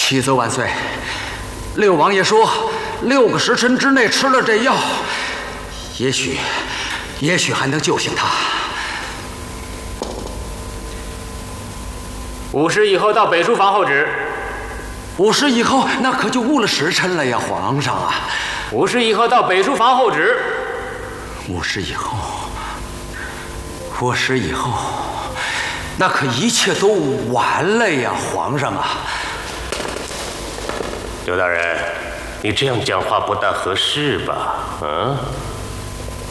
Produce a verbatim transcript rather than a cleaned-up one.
启奏万岁，六王爷说，六个时辰之内吃了这药，也许，也许还能救醒他。 午时以后到北书房候旨。 午时以后，那可就误了时辰了呀，皇上啊！ 午时以后到北书房候旨。 午时以后，午时以后，那可一切都完了呀，皇上啊！ 刘大人，你这样讲话不大合适吧？啊？